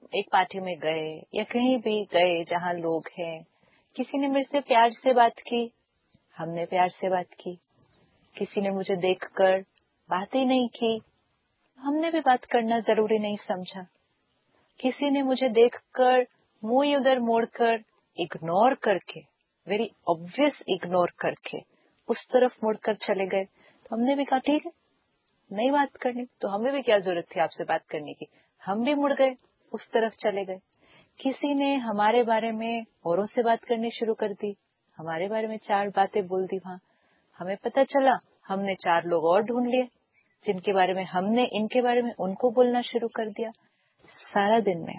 एक पार्टी में गए या कहीं भी गए जहाँ लोग हैं, किसी ने मेरे से प्यार से बात की, हमने प्यार से बात की। किसी ने मुझे देखकर बात ही नहीं की, हमने भी बात करना जरूरी नहीं समझा। किसी ने मुझे देखकर मुंह उधर मोड़कर इग्नोर करके, वेरी ऑब्वियस इग्नोर करके उस तरफ मुड़कर चले गए, तो हमने भी कहा ठीक है, नहीं बात करनी, तो हमें भी क्या जरूरत थी आपसे बात करने की। हम भी मुड़ गए, उस तरफ चले गए। किसी ने हमारे बारे में औरों से बात करनी शुरू कर दी, हमारे बारे में 4 बातें बोल दी। वहां हमें पता चला, हमने 4 लोग और ढूंढ लिए जिनके बारे में हमने इनके बारे में उनको बोलना शुरू कर दिया। सारा दिन में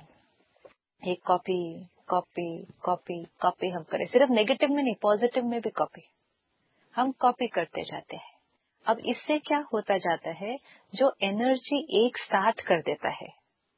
एक कॉपी कॉपी कॉपी कॉपी हम करें, सिर्फ नेगेटिव में नहीं, पॉजिटिव में भी कॉपी हम कॉपी करते जाते हैं। अब इससे क्या होता जाता है, जो एनर्जी एक स्टार्ट कर देता है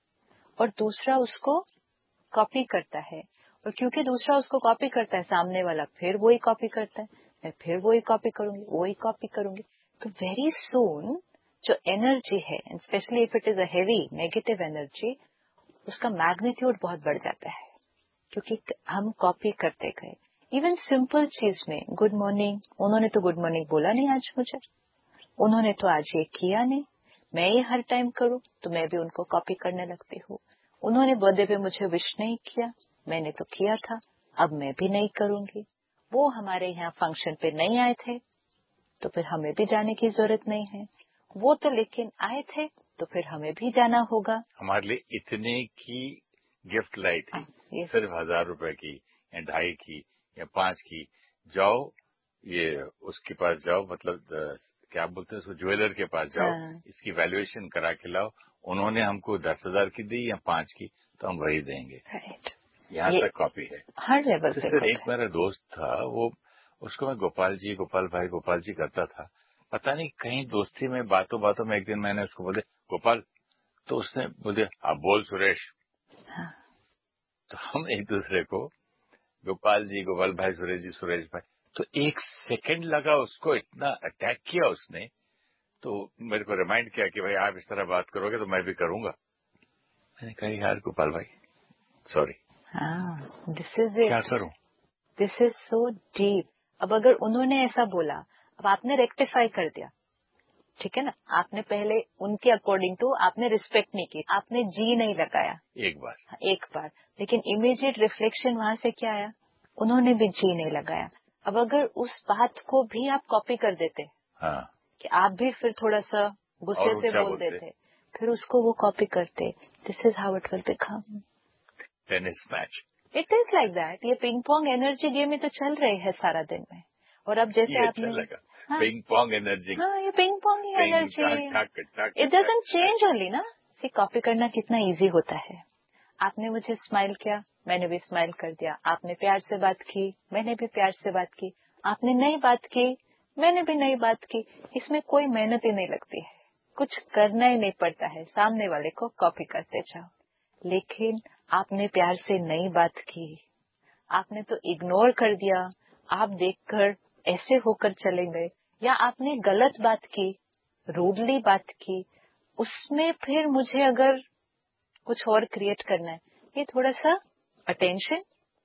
और दूसरा उसको कॉपी करता है, और क्योंकि दूसरा उसको कॉपी करता है, सामने वाला फिर वही कॉपी करता है, मैं फिर वही कॉपी करूंगी, वही कॉपी करूंगी, तो वेरी सून जो एनर्जी है, specially if it is a heavy negative energy, उसका मैग्नीट्यूड बहुत बढ़ जाता है, क्योंकि हम कॉपी करते गए। इवन सिंपल चीज में गुड मॉर्निंग, उन्होंने तो गुड मॉर्निंग बोला नहीं आज मुझे, उन्होंने तो आज ये किया नहीं, मैं ये हर टाइम करूं तो मैं भी उनको कॉपी करने लगती हूँ। उन्होंने बर्थडे पे मुझे विश नहीं किया, मैंने तो किया था, अब मैं भी नहीं करूंगी। वो हमारे यहाँ फंक्शन पे नहीं आए थे, तो फिर हमें भी जाने की जरूरत नहीं है। वो तो लेकिन आए थे, तो फिर हमें भी जाना होगा। हमारे लिए इतने की गिफ्ट लाई थी, सिर्फ 1000 रुपए की या 2.5 की या 5 की, जाओ ये उसके पास जाओ, मतलब क्या बोलते हैं उसको, ज्वेलर के पास जाओ, इसकी वैल्यूएशन करा के लाओ। उन्होंने हमको 10,000 की दी या 5 की, तो हम वही देंगे। यहाँ तक कॉपी है हर लेवल पे। एक मेरा दोस्त था, वो उसको मैं गोपाल जी करता था। पता नहीं कहीं दोस्ती में बातों बातों में एक दिन मैंने उसको बोले गोपाल, तो उसने बोले आप बोल सुरेश। तो हम एक दूसरे को गोपाल भाई, सुरेश भाई, तो 1 सेकंड लगा उसको, इतना अटैक किया उसने, तो मेरे को रिमाइंड किया कि भाई आप इस तरह बात करोगे तो मैं भी करूंगा। मैंने कहा यार गोपाल भाई सॉरी, दिस इज इट, क्या करूं, दिस इज सो डीप। अब अगर उन्होंने ऐसा बोला, अब आपने रेक्टिफाई कर दिया, ठीक है ना, आपने पहले उनके अकॉर्डिंग टू आपने रिस्पेक्ट नहीं की, आपने जी नहीं लगाया एक बार, लेकिन इमीडिएट रिफ्लेक्शन वहां से क्या आया, उन्होंने भी जी नहीं लगाया। अब अगर उस बात को भी आप कॉपी कर देते, कि आप भी फिर थोड़ा सा गुस्से से बोल देते, फिर उसको वो कॉपी करते, this is how it will become tennis match. It is like that. ये पिंग पोंग एनर्जी गेम में तो चल रहे हैं सारा दिन में। और अब जैसे आपने पिंग पोंग एनर्जी, ये ping pong energy, it doesn't change only ना। सी कॉपी करना कितना इजी होता है। आपने मुझे स्माइल किया, मैंने भी स्माइल कर दिया। आपने प्यार से बात की, मैंने भी प्यार से बात की। आपने नई बात की, मैंने भी नई बात की। इसमें कोई मेहनत ही नहीं लगती है, कुछ करना ही नहीं पड़ता है, सामने वाले को कॉपी करते जाओ। लेकिन आपने प्यार से नई बात की, आपने तो इग्नोर कर दिया, आप देखकर ऐसे होकर चले गए, या आपने गलत बात की, रूडली बात की, उसमें फिर मुझे अगर कुछ और क्रिएट करना है, ये थोड़ा सा अटेंशन,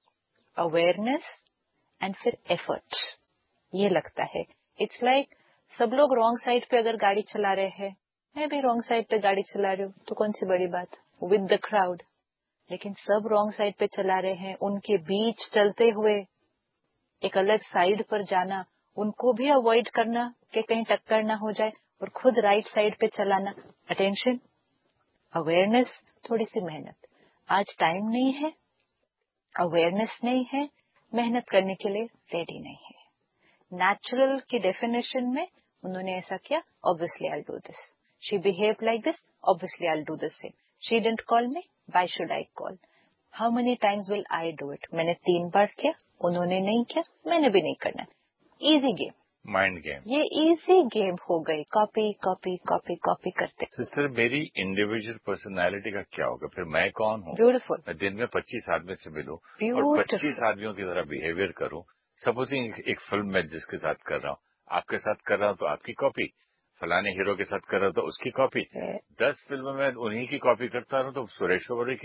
अवेयरनेस एंड फिर एफर्ट, ये लगता है। इट्स लाइक सब लोग रॉन्ग साइड पे अगर गाड़ी चला रहे हैं, मैं भी रॉन्ग साइड पे गाड़ी चला रही हूँ, तो कौन सी बड़ी बात, विद द क्राउड। लेकिन सब रॉन्ग साइड पे चला रहे हैं, उनके बीच चलते हुए एक अलग साइड पर जाना, उनको भी अवॉइड करना कि कहीं टक्कर ना हो जाए, और खुद राइट साइड पे चलाना, अटेंशन, अवेयरनेस, थोड़ी सी मेहनत। आज टाइम नहीं है, अवेयरनेस नहीं है, मेहनत करने के लिए रेडी नहीं है। नेचुरल की डेफिनेशन में उन्होंने ऐसा किया, obviously I do this, she behave like this, obviously I do this same, she didn't call me, why should I call, how many times will I do it. मैंने 3 बार किया, उन्होंने नहीं किया, मैंने भी नहीं करना। इजी गेम, माइंड गेम, ये इजी गेम हो गई, कॉपी कॉपी कॉपी कॉपी करते। सिस्टर मेरी इंडिविजुअल पर्सनालिटी का क्या होगा, फिर मैं कौन हूँ? ब्यूटीफुल। मैं दिन में 25 आदमी से मिलूं और 25 आदमियों की तरह बिहेवियर करूं। सपोजिंग एक फिल्म में जिसके साथ कर रहा हूँ, आपके साथ कर रहा हूँ तो आपकी कॉपी, फलाने हीरो के साथ कर रहा हूँ तो उसकी कॉपी, 10 फिल्म में उन्हीं की कॉपी करता रहूं तो सुरेश